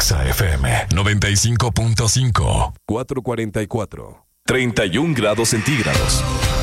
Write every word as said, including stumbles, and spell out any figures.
Exa F M noventa y cinco punto cinco. cuatrocientos cuarenta y cuatro. treinta y un grados centígrados.